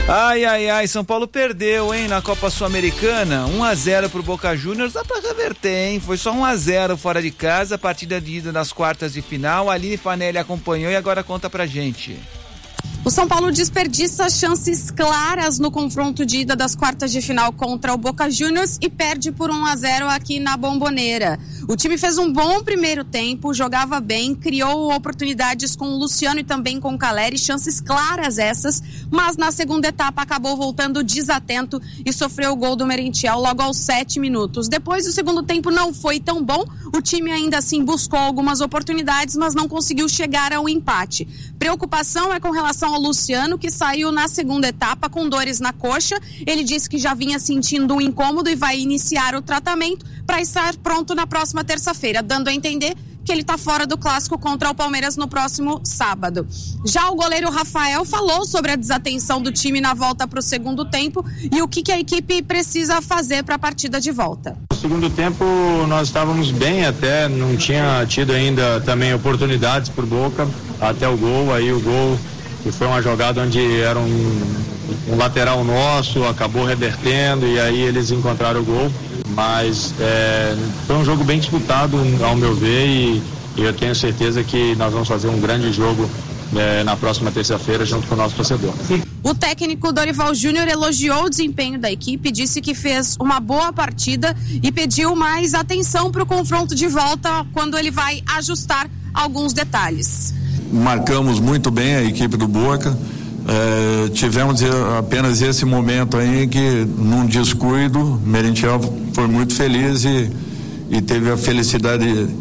Ai, São Paulo perdeu, hein, na Copa Sul-Americana, 1-0 pro Boca Juniors, dá pra reverter, hein, foi só 1-0 fora de casa, partida de ida das quartas de final, a Aline Fanelli acompanhou e agora conta pra gente. O São Paulo desperdiça chances claras no confronto de ida das quartas de final contra o Boca Juniors e perde por 1-0 aqui na Bombonera. O time fez um bom primeiro tempo, jogava bem, criou oportunidades com o Luciano e também com o Caleri, chances claras essas, mas na segunda etapa acabou voltando desatento e sofreu o gol do Merentiel logo aos 7 minutos. Depois o segundo tempo não foi tão bom, o time ainda assim buscou algumas oportunidades, mas não conseguiu chegar ao empate. Preocupação é com relação ao Luciano, que saiu na segunda etapa com dores na coxa. Ele disse que já vinha sentindo um incômodo e vai iniciar o tratamento para estar pronto na próxima terça-feira, dando a entender que ele está fora do clássico contra o Palmeiras no próximo sábado. Já o goleiro Rafael falou sobre a desatenção do time na volta para o segundo tempo e o que a equipe precisa fazer para a partida de volta. No segundo tempo nós estávamos bem, até não tinha tido ainda também oportunidades por Boca até o gol, aí o gol que foi uma jogada onde era um lateral nosso, acabou revertendo e aí eles encontraram o gol, mas foi um jogo bem disputado ao meu ver e eu tenho certeza que nós vamos fazer um grande jogo na próxima terça-feira junto com o nosso torcedor. O técnico Dorival Júnior elogiou o desempenho da equipe, disse que fez uma boa partida e pediu mais atenção para o confronto de volta quando ele vai ajustar alguns detalhes. Marcamos muito bem a equipe do Boca, tivemos apenas esse momento aí que num descuido, Merentiel foi muito feliz e teve a felicidade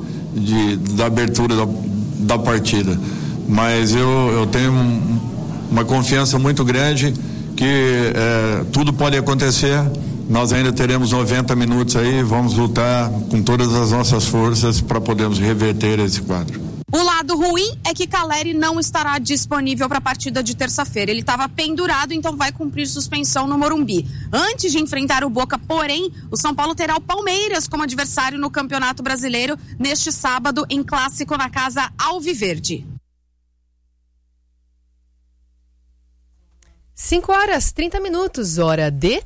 da abertura da partida, mas eu tenho uma confiança muito grande que tudo pode acontecer. Nós ainda teremos 90 minutos aí, vamos lutar com todas as nossas forças para podermos reverter esse quadro. O lado ruim é que Caleri não estará disponível para a partida de terça-feira. Ele estava pendurado, então vai cumprir suspensão no Morumbi. Antes de enfrentar o Boca, porém, o São Paulo terá o Palmeiras como adversário no Campeonato Brasileiro neste sábado em clássico na casa Alviverde. 5h30, hora de...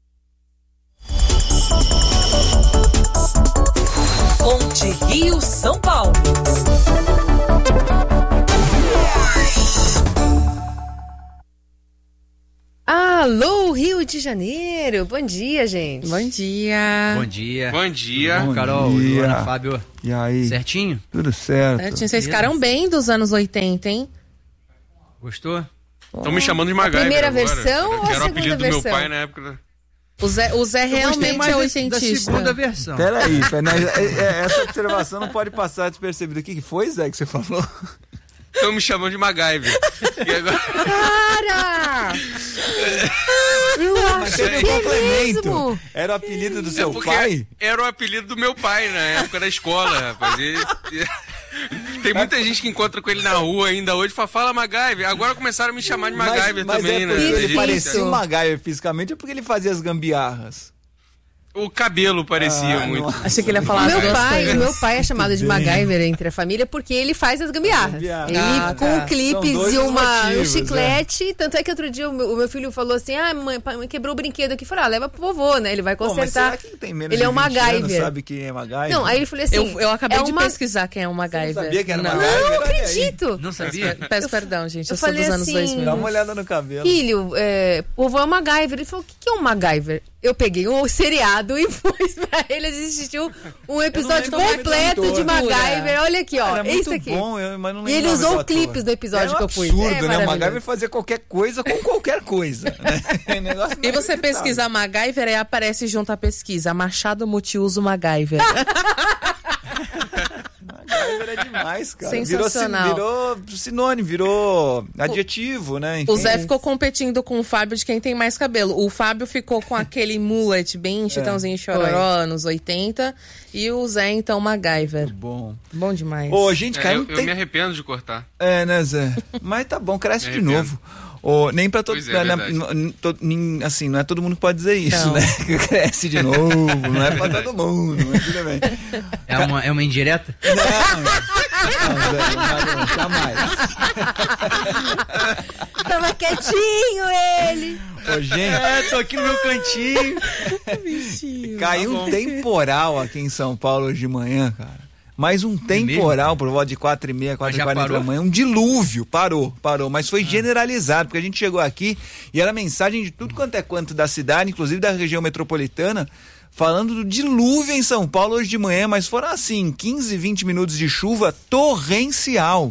Ponte Rio São Paulo. Alô, Rio de Janeiro. Bom dia, gente. Bom dia. Bom dia. Bom dia. Bom, Carol, Luana, Fábio. E aí? Certinho? Tudo certo. Vocês ficaram bem dos anos 80, hein? Gostou? Estão me chamando de MacGyver. A primeira agora. versão ou a Era o segunda apelido do versão? meu pai na época. O Zé realmente é da oitentista. segunda versão. Peraí, essa observação não pode passar despercebida. O que foi, Zé, que você falou? Estão me chamando de MacGyver. E agora... Para! Eu acho que é mesmo. Era o apelido do seu porque pai? Era o apelido do meu pai na época da escola, rapaz. Tem muita gente que encontra com ele na rua ainda hoje e fala MacGyver. Agora começaram a me chamar de MacGyver também, né? Ele gente, parecia um MacGyver fisicamente ou porque ele fazia as gambiarras? O cabelo parecia muito. Achei que ele ia falar as duas coisas. Meu pai é chamado de MacGyver entre a família porque ele faz as gambiarras. Ele com clipes e um chiclete. Tanto é que outro dia o meu filho falou assim: mãe quebrou o brinquedo aqui. Falei, leva pro vovô, né? Ele vai consertar. Mas será que tem menos ele é um de 20 MacGyver. anos, sabe quem é MacGyver? Não, aí ele falou assim: eu acabei de pesquisar quem é o MacGyver. Você não sabia que era MacGyver? Não acredito. Não sabia? Peço perdão, gente. Eu sou falei dos anos assim, 2000. Dá uma olhada no cabelo. Filho, o vovô é um MacGyver. Ele falou: o que é um MacGyver? Eu peguei um seriado e pus pra ele assistir um episódio completo de MacGyver. Olha aqui, ó. Era Isso muito aqui. Bom, mas não e ele usou clipes do episódio que eu pus. Absurdo, né? O MacGyver fazia qualquer coisa com qualquer coisa. E você pesquisar MacGyver, aí aparece junto à pesquisa Machado Multiuso MacGyver. MacGyver é demais, cara. Sensacional. Virou sinônimo, virou adjetivo, né? Enfim. O Zé ficou competindo com o Fábio de quem tem mais cabelo. O Fábio ficou com aquele mullet bem chitãozinho chororó, nos 80. E o Zé, então, MacGyver. Bom. Bom demais. Ô, gente, cara, eu me arrependo de cortar. Né, Zé? Mas tá bom, cresce de novo. Nem pra todo mundo. Assim, não é todo mundo que pode dizer isso, né? Que cresce de novo, não é pra todo mundo, mas tudo bem. É uma indireta? Não, jamais. Tava quietinho ele. Ô, gente. Tô aqui no meu cantinho. Caiu um temporal aqui em São Paulo hoje de manhã, cara. Mais um temporal por volta de 4h30, 4h40 da manhã. Um dilúvio. Parou. Mas foi generalizado, porque a gente chegou aqui e era mensagem de tudo quanto é canto da cidade, inclusive da região metropolitana, falando do dilúvio em São Paulo hoje de manhã, mas foram assim, 15, 20 minutos de chuva torrencial.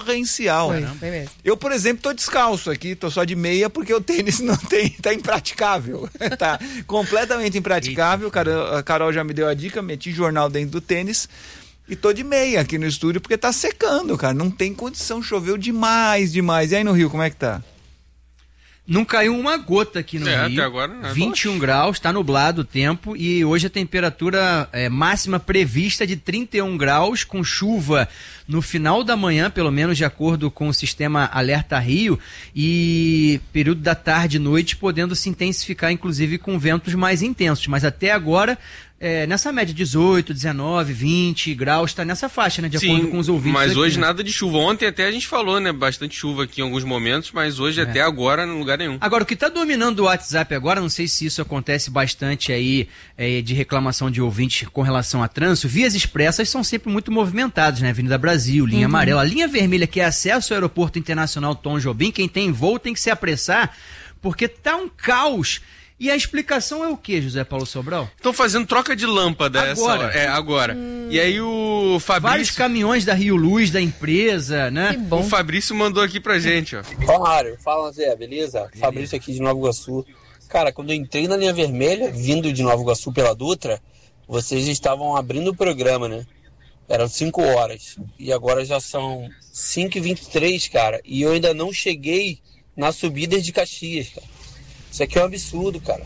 Foi mesmo. Eu, por exemplo, tô descalço aqui, tô só de meia porque o tênis não tem, tá impraticável. Tá completamente impraticável. A Carol já me deu a dica, meti jornal dentro do tênis e tô de meia aqui no estúdio porque tá secando, cara. Não tem condição, choveu demais. E aí no Rio, como é que tá? Não caiu uma gota aqui no Rio. Até agora, né? 21 graus, tá nublado o tempo e hoje a temperatura máxima prevista de 31 graus, com chuva no final da manhã, pelo menos de acordo com o sistema Alerta Rio, e período da tarde e noite podendo se intensificar, inclusive com ventos mais intensos. Mas até agora, nessa média 18, 19, 20 graus, tá nessa faixa, né? De acordo com os ouvintes. Mas aqui, hoje né? nada de chuva. Ontem até a gente falou, né? Bastante chuva aqui em alguns momentos, mas hoje até agora não lugar nenhum. Agora, o que está dominando o WhatsApp agora, não sei se isso acontece bastante aí de reclamação de ouvintes com relação a trânsito, vias expressas são sempre muito movimentadas, né? Avenida Brasil, linha amarela, a linha vermelha, que é acesso ao Aeroporto Internacional Tom Jobim, quem tem voo tem que se apressar, porque tá um caos. E a explicação é o que, José Paulo Sobral? Estão fazendo troca de lâmpada agora. essa hora. Agora. E aí o Fabrício... Vários caminhões da Rio Luz, da empresa, né? Que bom. O Fabrício mandou aqui pra gente, ó. Fala, Mário. Fala, Zé. Beleza? Fabrício aqui de Nova Iguaçu. Cara, quando eu entrei na linha vermelha, vindo de Nova Iguaçu pela Dutra, vocês estavam abrindo o programa, né? Eram 5 horas. E agora já são 5h23, cara. E eu ainda não cheguei na subida de Caxias, cara. Isso aqui é um absurdo, cara.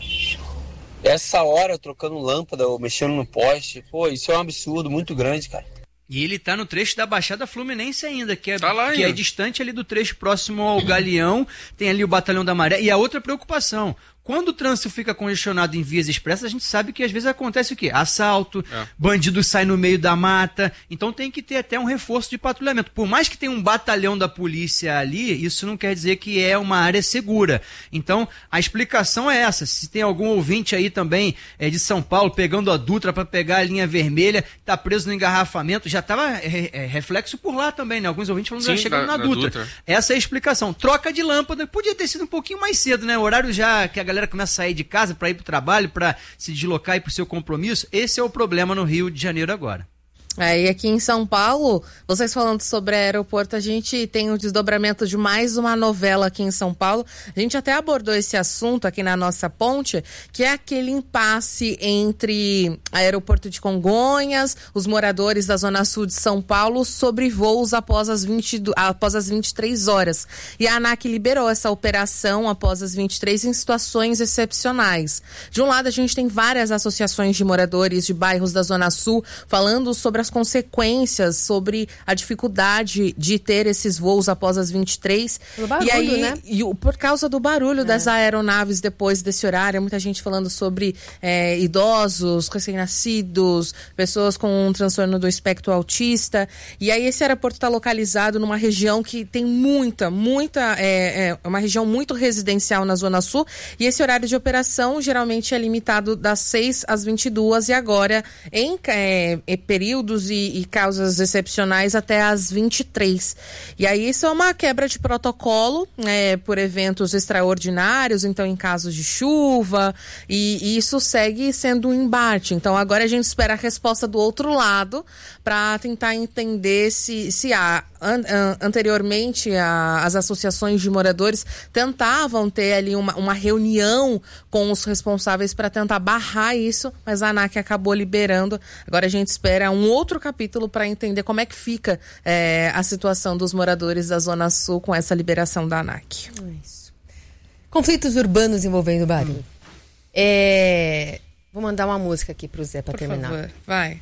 Essa hora, trocando lâmpada ou mexendo no poste, pô, isso é um absurdo muito grande, cara. E ele tá no trecho da Baixada Fluminense ainda, que ainda. É distante ali do trecho próximo ao Galeão, tem ali o Batalhão da Maré. E a outra preocupação, quando o trânsito fica congestionado em vias expressas, a gente sabe que às vezes acontece o quê? Assalto, bandido sai no meio da mata, então tem que ter até um reforço de patrulhamento. Por mais que tenha um batalhão da polícia ali, isso não quer dizer que é uma área segura. Então, a explicação é essa. Se tem algum ouvinte aí também de São Paulo, pegando a Dutra para pegar a linha vermelha, tá preso no engarrafamento, já estava reflexo por lá também, né? Alguns ouvintes falando que já chegando na Dutra. Essa é a explicação. Troca de lâmpada, podia ter sido um pouquinho mais cedo, né? O horário já que a galera começa a sair de casa para ir para o trabalho, para se deslocar e para o seu compromisso. Esse é o problema no Rio de Janeiro agora. E aqui em São Paulo, vocês falando sobre aeroporto, a gente tem o desdobramento de mais uma novela aqui em São Paulo. A gente até abordou esse assunto aqui na nossa ponte, que é aquele impasse entre aeroporto de Congonhas, os moradores da Zona Sul de São Paulo, sobre voos após as 23 horas. E a ANAC liberou essa operação após as 23 em situações excepcionais. De um lado, a gente tem várias associações de moradores de bairros da Zona Sul falando sobre as consequências, sobre a dificuldade de ter esses voos após as 23. Pelo barulho, e aí, né? Por causa do barulho das aeronaves depois desse horário, muita gente falando sobre idosos, recém-nascidos, pessoas com um transtorno do espectro autista. E aí esse aeroporto está localizado numa região que tem uma região muito residencial na Zona Sul, e esse horário de operação geralmente é limitado das 6 às 22 e agora em períodos e causas excepcionais até às 23. E aí isso é uma quebra de protocolo por eventos extraordinários, então em casos de chuva, e isso segue sendo um embate. Então agora a gente espera a resposta do outro lado para tentar entender se há. Anteriormente, as associações de moradores tentavam ter ali uma reunião com os responsáveis para tentar barrar isso, mas a ANAC acabou liberando. Agora a gente espera um outro capítulo para entender como é que fica a situação dos moradores da Zona Sul com essa liberação da ANAC. Isso. Conflitos urbanos envolvendo barulho. Vou mandar uma música aqui pro Zé para terminar. Por favor, vai.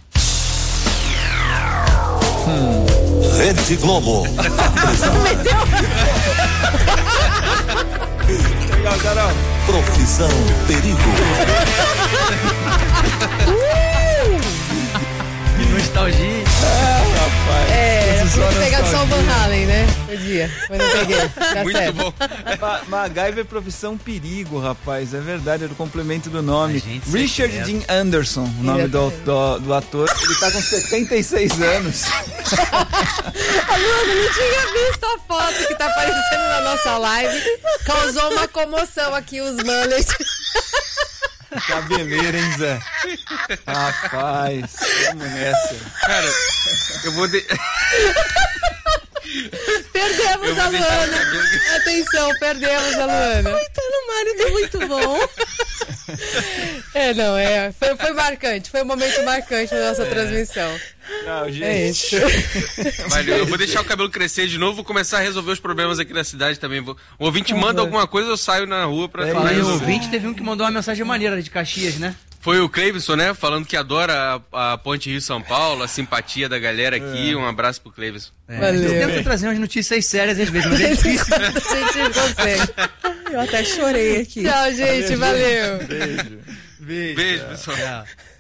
Rede Globo. Profissão Perigo. Que nostalgia. Rapaz. pegar só o Van Halen, né? Podia, mas não peguei. Tá Muito certo. bom. MacGyver profissão perigo, rapaz. É verdade, é do complemento do nome. Richard Dean Anderson, o nome do ator. Ele tá com 76 anos. Mano, não tinha visto a foto que tá aparecendo na nossa live. Causou uma comoção aqui, os mullets. Cabeleira, hein, Zé? Rapaz, vamos nessa. Cara, eu vou... Perdemos a Luana. Atenção, perdemos a Luana. Tá no Mário, tá muito bom. Foi marcante, foi um momento marcante da nossa transmissão. Não, gente. É isso. Valeu, eu vou deixar o cabelo crescer de novo, vou começar a resolver os problemas aqui na cidade também. O ouvinte manda alguma coisa, eu saio na rua pra falar isso. isso. O ouvinte teve um que mandou uma mensagem maneira de Caxias, né? Foi o Cleivson, né? Falando que adora a Ponte Rio-São Paulo, a simpatia da galera aqui. Um abraço pro Cleivson. Valeu. Eu tento trazer umas notícias sérias às vezes, mas é difícil. A gente consegue. Eu até chorei aqui. Tchau, gente. Valeu. Beijo. Beijo, pessoal. Tchau.